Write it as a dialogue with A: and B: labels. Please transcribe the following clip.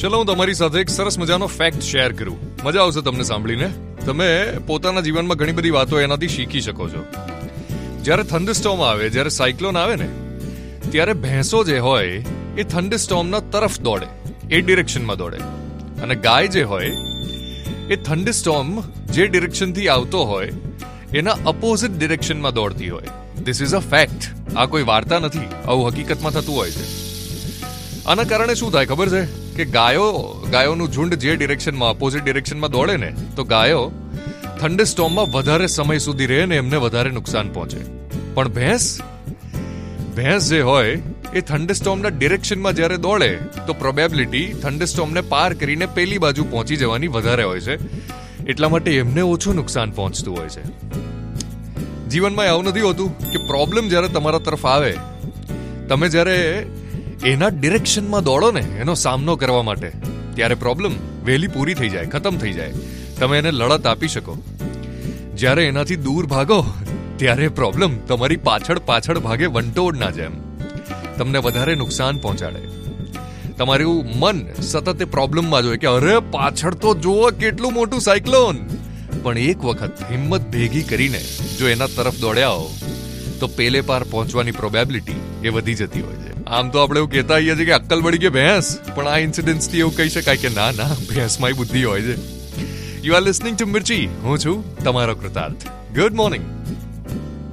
A: ચલો હું તમારી સાથે એક સરસ મજાનો ફેક્ટ શેર કરું. મજા આવશે તમને સાંભળીને. તમે પોતાના જીવનમાં ઘણી બધી વાતો એનાથી શીખી શકો છો. જ્યારે થંડરસ્ટોર્મ આવે, જ્યારે સાયક્લોન આવે ને, ત્યારે ભેંસો જે હોય એ થંડરસ્ટોર્મના તરફ દોડે, એ ડિરેક્શનમાં દોડે. અને ગાય જે હોય એ થંડરસ્ટોર્મ જે ડિરેક્શનથી આવતો હોય એના અપોઝિટ ડિરેક્શનમાં દોડતી હોય. This is a fact. આ કોઈ વાર્તા નથી, આવું હકીકતમાં થતું હોય છે. આના કારણે શું થાય ખબર છે કે ગાયોનું ઝુંડ જે ડિરેક્શનમાં અપોઝિટ ડિરેક્શનમાં દોડે ને, તો ગાયો થંડરસ્ટોર્મમાં વધારે સમય સુધી રહે ને એમને વધારે નુકસાન પહોંચે. પણ ભેંસ જે હોય એ થંડરસ્ટોર્મના ડિરેક્શનમાં જ્યારે દોડે તો પ્રોબેબિલિટી થંડરસ્ટોર્મને પાર કરીને પેલી બાજુ પહોંચી જવાની વધારે હોય છે. એટલા માટે એમને ઓછું નુકસાન પહોંચતું હોય છે. જીવનમાં આવું નથી હોતું કે પ્રોબ્લેમ જ્યારે તમારા તરફ આવે, તમે જ્યારે એના ડિરેક્શનમાં દોડો ને એનો સામનો કરવા માટે, ત્યારે પ્રોબ્લેમ વહેલી પૂરી થઈ જાય, ખતમ થઈ જાય, તમે એને લડત આપી શકો. જ્યારે એનાથી દૂર ભાગો ત્યારે પ્રોબ્લેમ તમારી પાછળ ભાગે વંટોળના જેમ તમને વધારે નુકસાન પહોંચાડે. તમારું મન સતત એ પ્રોબ્લેમમાં જ હોય કે અરે પાછળ તો જુઓ કેટલું મોટું સાયક્લોન. પણ એક વખત હિંમત ભેગી કરીને જો એના તરફ દોડ્યા હો તો પેલે પાર પહોંચવાની પ્રોબેબિલિટી એ વધી જતી હોય છે. આમ તો આપણે એવું કહેતા આવીએ છીએ કે અક્કલ વળી કે ભેંસ, પણ આ ઇન્સિડન્સથી એવું કહી શકાય કે ના, ભેંસમાં બુદ્ધિ હોય છે. યુ આર લિસનિંગ ટુ મિર્ચી. હું છું તમારો કૃતાર્થ. Good morning.